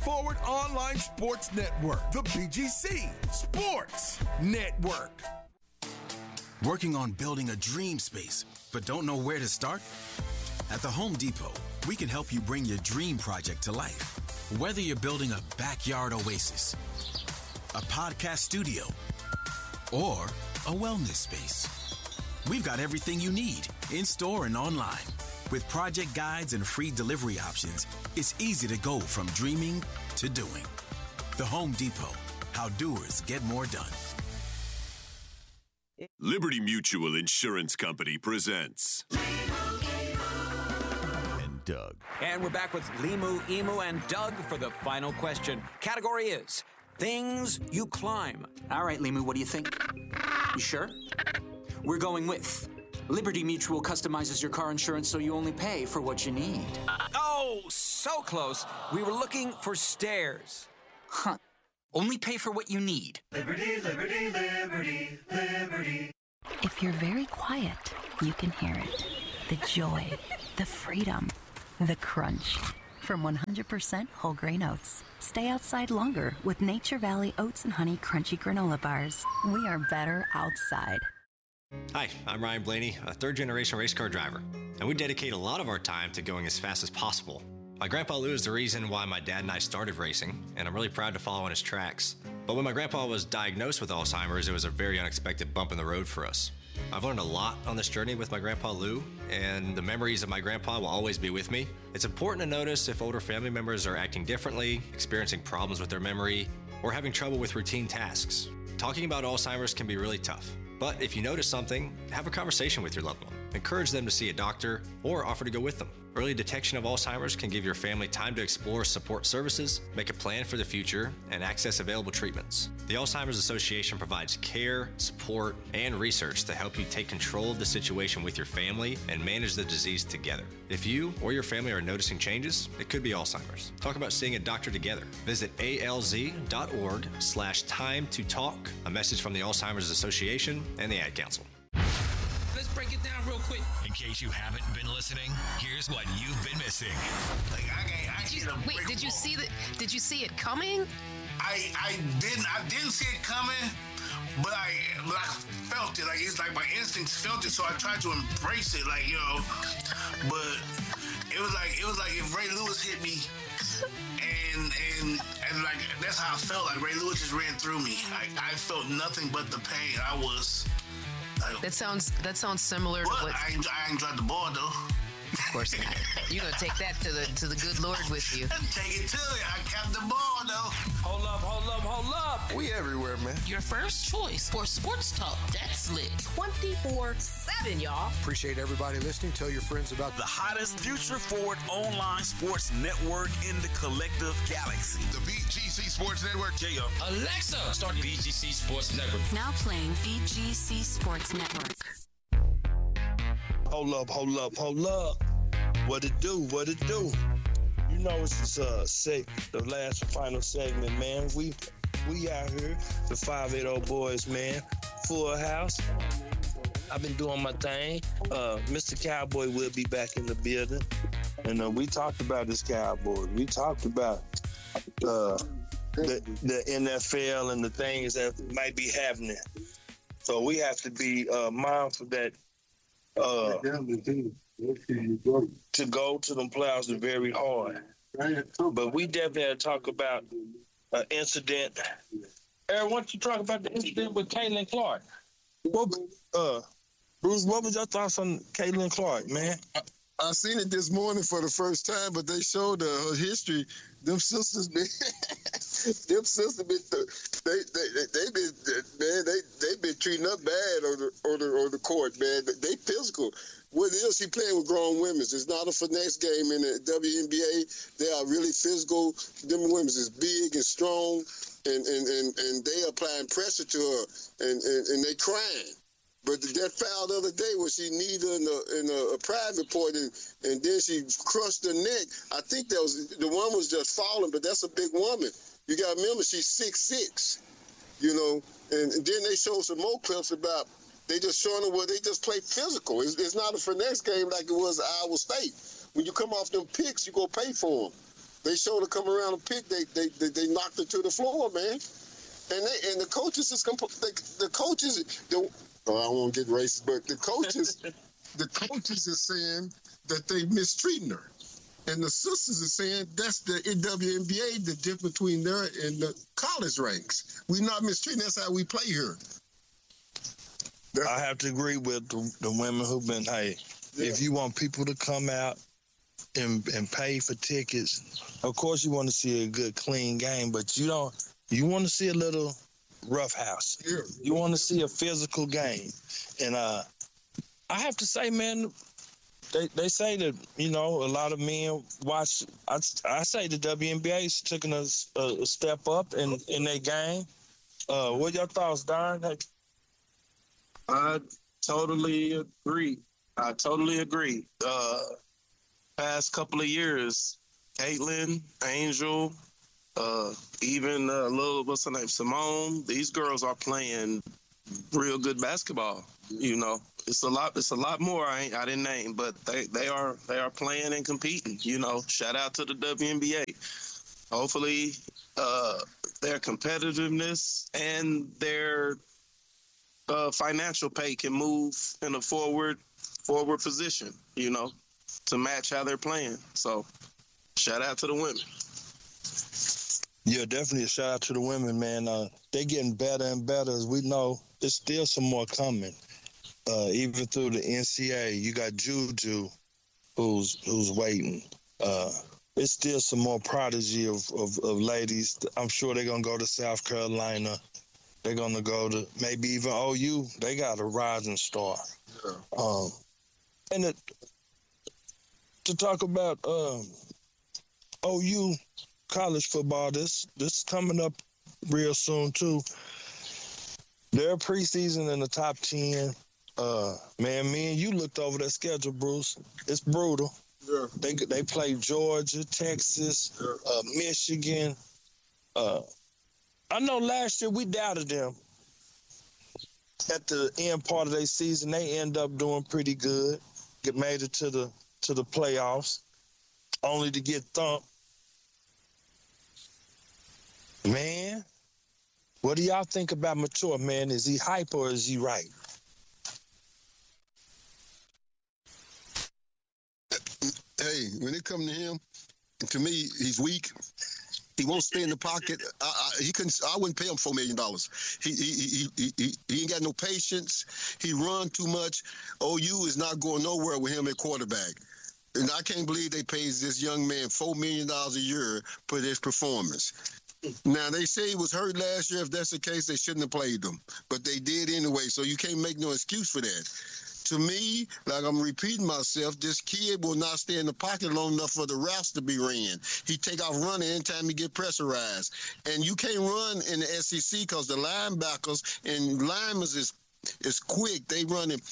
Forward Online Sports Network, the BGC Sports Network. Working on building a dream space, but don't know where to start? At the Home Depot, we can help you bring your dream project to life. Whether you're building a backyard oasis, a podcast studio, or a wellness space, we've got everything you need in store and online. With project guides and free delivery options, it's easy to go from dreaming to doing. The Home Depot, how doers get more done. Liberty Mutual Insurance Company presents and Doug. And we're back with Limu, Emu, and Doug for the final question. Category is things you climb. All right, Limu, what do you think? You sure? We're going with Liberty Mutual customizes your car insurance so you only pay for what you need. Oh, so close. We were looking for stairs. Huh. Only pay for what you need. Liberty, liberty, liberty, liberty. If you're very quiet, you can hear it. The joy, the freedom, the crunch. From 100% whole grain oats. Stay outside longer with Nature Valley Oats and Honey Crunchy Granola Bars. We are better outside. Hi, I'm Ryan Blaney, a third-generation race car driver, and we dedicate a lot of our time to going as fast as possible. My grandpa Lou is the reason why my dad and I started racing, and I'm really proud to follow in his tracks. But when my grandpa was diagnosed with Alzheimer's, it was a very unexpected bump in the road for us. I've learned a lot on this journey with my grandpa Lou, and the memories of my grandpa will always be with me. It's important to notice if older family members are acting differently, experiencing problems with their memory, or having trouble with routine tasks. Talking about Alzheimer's can be really tough. But if you notice something, have a conversation with your loved one. Encourage them to see a doctor or offer to go with them. Early detection of Alzheimer's can give your family time to explore support services, make a plan for the future, and access available treatments. The Alzheimer's Association provides care, support, and research to help you take control of the situation with your family and manage the disease together. If you or your family are noticing changes, it could be Alzheimer's. Talk about seeing a doctor together. Visit alz.org/time to talk. A message from the Alzheimer's Association and the Ad Council. Let's break it down real quick. In case you haven't been listening, here's what you've been missing. Wait, did you see it coming? I didn't see it coming, but I felt it. Like, it's like my instincts felt it, so I tried to embrace it, like, but it was like if Ray Lewis hit me, and like that's how I felt. Like Ray Lewis just ran through me. I felt nothing but the pain. I was. That sounds similar to what I enjoyed the ball though. Of course not. You're gonna take that to the good Lord with you. Take it to you. I kept the ball though. Hold up. We everywhere, man. Your first choice for sports talk. That's lit. 24/7, y'all. Appreciate everybody listening. Tell your friends about the hottest Future Forward online sports network in the collective galaxy. The BGC Sports Network. Yeah. Alexa, start BGC Sports Network. Now playing BGC Sports Network. Hold up. What it do? You know it's the last and final segment, man. We out here, the 580 boys, man. Full house. I've been doing my thing. Mr. Cowboy will be back in the building. And we talked about this Cowboy. We talked about the NFL and the things that might be happening. So we have to be mindful that to go to them playoffs is very hard. But we definitely have to talk about an incident. Aaron, why don't you talk about the incident with Caitlin Clark? Bruce, what was your thoughts on Caitlin Clark, man? I seen it this morning for the first time, but they showed her history. Them sisters been, they been treating her bad on the court, man. They physical. What is she playing with grown women? It's not a finesse game in the WNBA. They are really physical. Them women is big and strong, and they applying pressure to her, and they crying. But that foul the other day when she kneed her in a private point and then she crushed her neck, I think the one was just falling, but that's a big woman. You got to remember she's 6'6", and then they showed some more clips about they just showing her where they just play physical. It's not a finesse game like it was at Iowa State. When you come off them picks, you go pay for them. They showed her come around and pick. They knocked her to the floor, man. And the coaches is the coaches. I don't want to get racist, but the coaches is saying that they mistreating her, and the sisters are saying that's the WNBA. The difference between there and the college ranks. We not mistreating. That's how we play here. I have to agree with the women who've been. Hey, if you want people to come out and pay for tickets, of course you want to see a good, clean game, but you don't. You want to see a little roughhouse. Yeah. You want to see a physical game. And I have to say, man, they say that, you know, a lot of men watch. I say the WNBA's taking a step up in their game. What your thoughts, Darren? I totally agree. Past couple of years, Caitlin, Angel, even little, what's her name, Simone. These girls are playing real good basketball. You know, it's a lot more I didn't name, but they are playing and competing. You know, shout out to the WNBA. Hopefully, their competitiveness and their financial pay can move in a forward position. You know, to match how they're playing. So, shout out to the women. Yeah, definitely a shout out to the women, man. They're getting better and better. As we know, there's still some more coming. Even through the NCAA, you got Juju, who's waiting. There's still some more prodigy of ladies. I'm sure they're gonna go to South Carolina. They're gonna go to maybe even OU. They got a rising star. Yeah. To talk about OU college football, this is coming up real soon too. They're preseason in the top 10. Man, me and you looked over that schedule, Bruce. It's brutal. Yeah. They play Georgia, Texas, Michigan. I know last year we doubted them. At the end part of their season, they end up doing pretty good. Made it to the playoffs, only to get thumped. Man, what do y'all think about Mature, man? Is he hype or is he right? Hey, when it comes to him, to me, he's weak. He won't stay in the pocket. I wouldn't pay him $4 million. He ain't got no patience. He run too much. OU is not going nowhere with him at quarterback. And I can't believe they paid this young man $4 million a year for his performance. Now, they say he was hurt last year. If that's the case, they shouldn't have played him. But they did anyway, so you can't make no excuse for that. To me, like I'm repeating myself, this kid will not stay in the pocket long enough for the routes to be ran. He take off running anytime he get pressurized. And you can't run in the SEC because the linebackers and linemen is quick. They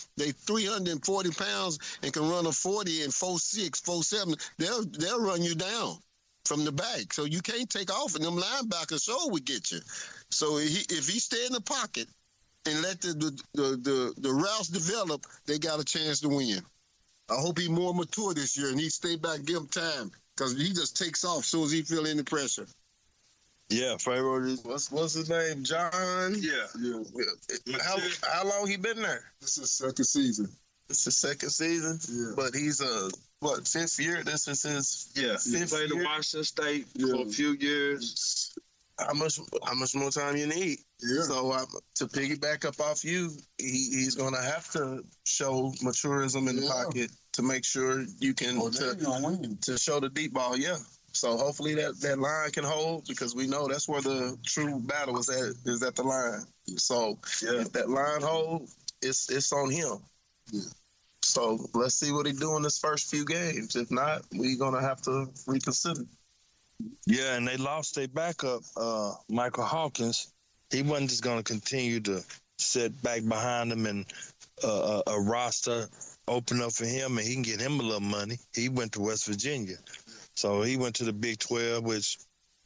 340 pounds and can run a 40 and 4.6, 4.7. They'll run you down from the back. So you can't take off, and them linebackers sure would get you. So if he stay in the pocket and let the routes develop, they got a chance to win. I hope he's more mature this year and he stay back, give him time, because he just takes off as soon as he feel any pressure. Yeah, Pharaoh. What's his name? John? Yeah. How long he been there? This is second season. It's his second season? Yeah. But he's fifth year? This is his fifth year? He played at Washington State for a few years. How much more time you need? Yeah. So to piggyback up off you, he's going to have to show maturism in the pocket to make sure you can to show the deep ball. Yeah. So hopefully that line can hold, because we know that's where the true battle is at the line. So if that line holds, it's on him. Yeah. So let's see what he do in his first few games. If not, we're going to have to reconsider. Yeah, and they lost their backup, Michael Hawkins. He wasn't just going to continue to sit back behind him and a roster open up for him and he can get him a little money. He went to West Virginia. So he went to the Big 12, which,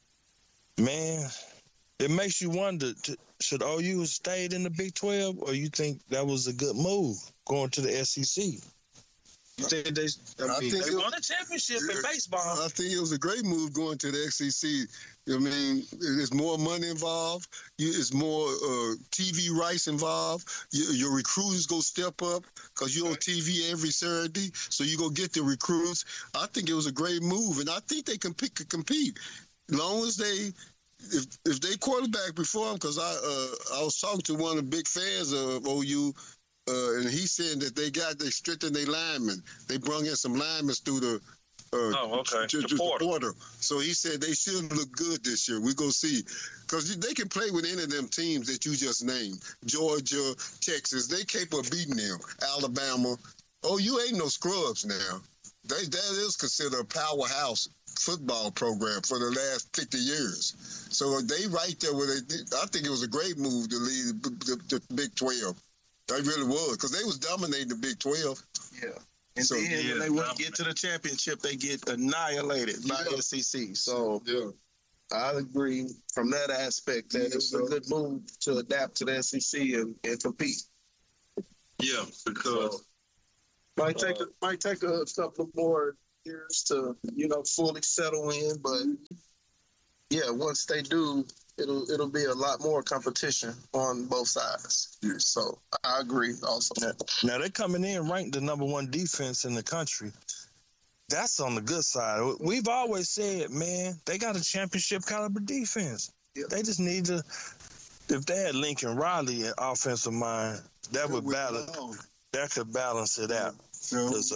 man, it makes you wonder, should OU have stayed in the Big 12, or you think that was a good move going to the SEC? You think they won a championship in baseball. I think it was a great move going to the SEC. I mean, there's more money involved. It's more TV rights involved. Your recruiters go step up because you're on TV every Saturday, so you go get the recruits. I think it was a great move, and I think they can compete. As long as if they quarterback before them, because I was talking to one of the big fans of OU, and he said that they strengthened their linemen. They brought in some linemen through the portal. So he said they should look good this year. We go see, because they can play with any of them teams that you just named. Georgia, Texas, they capable of beating them. Alabama. OU ain't no scrubs now. That is considered a powerhouse football program for the last 50 years. So they right there where they did. I think it was a great move to lead the Big 12. They really was, because they was dominating the Big 12. Yeah. And so, then when they wouldn't get to the championship, they get annihilated by SEC. So I agree from that aspect that it was a good move to adapt to the SEC and compete. Yeah, because might take a couple more years to fully settle in, but once they do, it'll be a lot more competition on both sides. So I agree also. Now they're coming in ranked the #1 defense in the country. That's on the good side. We've always said, man, they got a championship caliber defense. Yep. They just need to. If they had Lincoln Riley in offensive mind, that would balance. That could balance it out. Because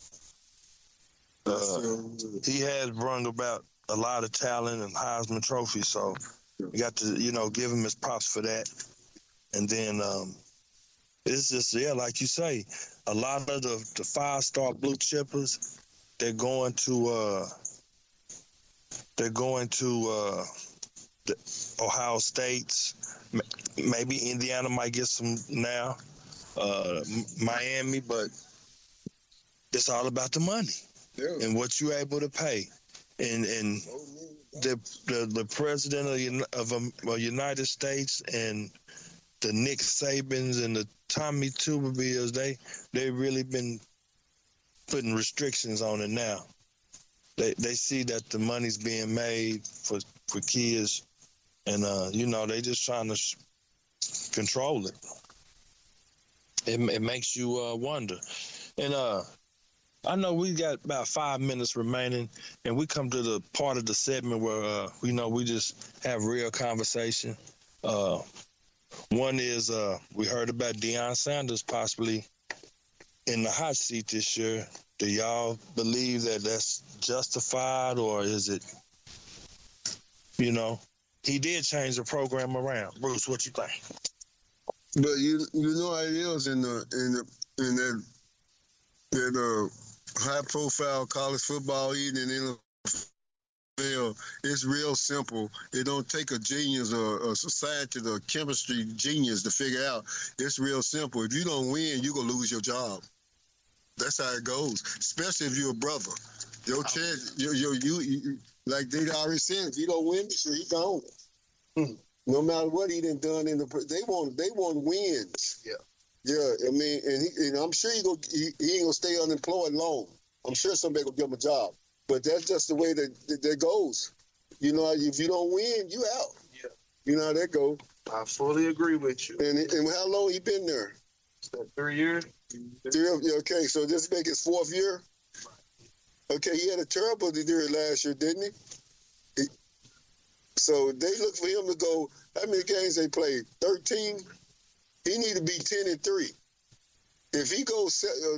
he has brung about a lot of talent and Heisman Trophy, so you got to, give him his props for that. And then it's just, like you say, a lot of the 5-star blue chippers, they're going to the Ohio States. Maybe Indiana might get some now, Miami, but it's all about the money and what you're able to pay. And the president of the United States and the Nick Sabans and the Tommy Tubervilles, they really been putting restrictions on it now. They see that the money's being made for kids, and they just trying to control it. It makes you wonder. And I know we got about 5 minutes remaining, and we come to the part of the segment where we just have real conversation. One is we heard about Deion Sanders possibly in the hot seat this year. Do y'all believe that that's justified, or is it? He did change the program around. Bruce, what you think? But you know how it is in that high-profile college football, even in NFL, it's real simple. It don't take a genius or a scientist or chemistry genius to figure out. It's real simple. If you don't win, you're going to lose your job. That's how it goes, especially if you're a brother. Your chance, you like they already said, if you don't win, he's gone. No matter what he done in they want wins. Yeah. Yeah, I mean, and I'm sure he ain't gonna stay unemployed long. I'm sure somebody gonna give him a job, but that's just the way that goes. If you don't win, you out. Yeah. You know how that goes. I fully agree with you. And how long he been there? 3 years. 3 years. Okay, so this make his 4th year. Okay, he had a terrible year last year, didn't he? So they look for him to go. How many games they played? 13. He need to be 10-3. If he goes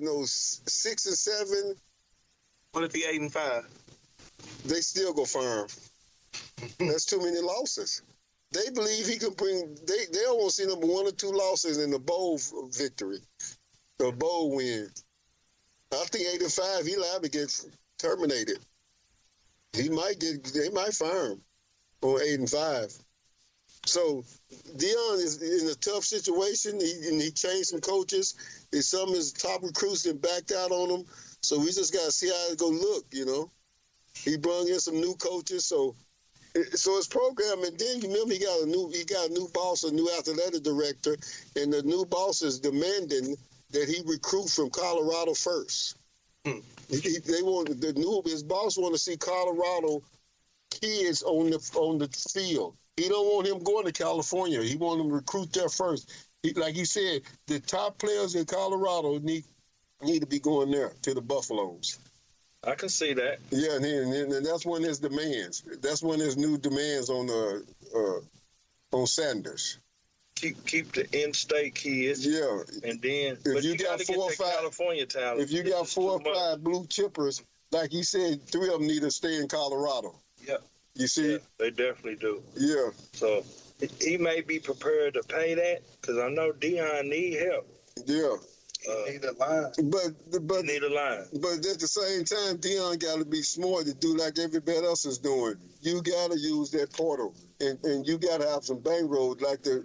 6-7, what if he 8-5? They still go fire him. That's too many losses. They believe he can bring. They don't want to see number 1 or 2 losses in the bowl victory, the bowl win. I think 8-5. He liable to get terminated. They might fire him on 8-5. So Deion is in a tough situation. He changed some coaches. And some of his top recruits and backed out on him. So we just got to see how it go look, He brought in some new coaches. So his program, and then you remember he got a new boss, a new athletic director, and the new boss is demanding that he recruit from Colorado first. His boss want to see Colorado kids on the field. He don't want him going to California. He want them to recruit there first. Like he said, the top players in Colorado need to be going there to the Buffaloes. I can see that. Yeah, and that's one of his demands. That's one of his new demands on Sanders. Keep the in-state kids. Yeah, and then if you got 4 or 5 California talent, if you got 4 or 5 blue chippers, like you said, 3 of them need to stay in Colorado. Yeah, you see, they definitely do. Yeah, so he may be prepared to pay that because I know Deion need help. Yeah. He need a line. But need a line. But at the same time, Deion got to be smart to do like everybody else is doing. You got to use that portal, and you got to have some bankroll like the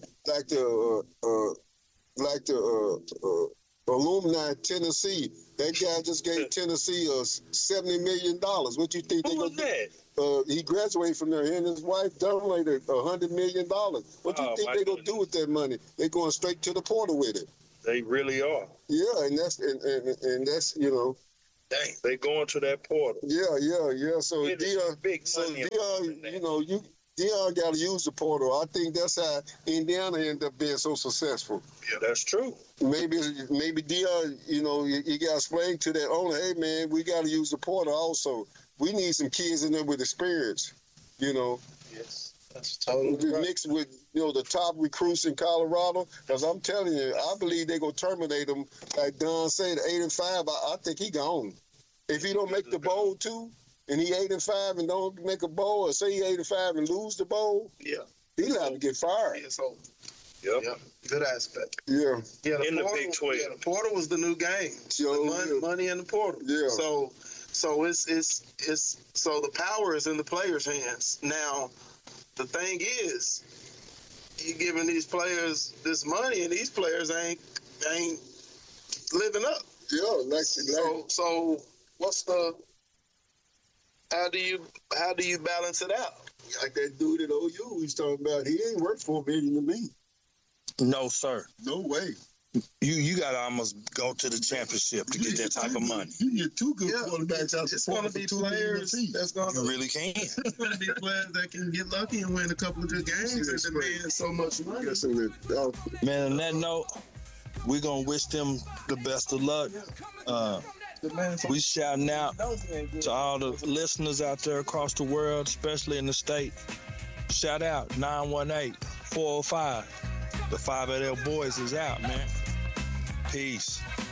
alumni Tennessee. That guy just gave Tennessee $70 million. What you think they gonna do? He graduated from there. He and his wife donated $100 million. What do you think they gonna do with that money? They going straight to the portal with it. They really are. Yeah, and that's Dang, they going to that portal. Yeah. So Deion, Deion got to use the portal. I think that's how Indiana ended up being so successful. Yeah, that's true. Maybe Deion, he got explained to that owner, hey man, we got to use the portal also. We need some kids in there with experience. Yes. That's totally right. Mixed with, the top recruits in Colorado. Because I'm telling you, I believe they're going to terminate him. Like Don said, 8-5, I think he gone. If he don't make the bowl, too, and he 8-5 and don't make a bowl, or say he 8-5 and lose the bowl, he liable to get fired. Yep. Good aspect. Yeah. In the Big 12. Yeah, the portal was the new game. Money in the portal. Yeah. So it's so the power is in the players' hands. Now, the thing is, you giving these players this money, and these players ain't living up. Yeah, so what's how do you balance it out? Like that dude at OU he's talking about, he ain't worth $4 million to me. No, sir. No way. You got to almost go to the championship to get that type of money. You get 2 good quarterbacks out. It's going to be players that's going to. You really can. It's going to be players that can get lucky and win a couple of good games and demand so much money. Man, on that note, we're going to wish them the best of luck. We shouting out to all the listeners out there across the world, especially in the state. Shout out 918-405. The 580 Boys is out, man. Peace.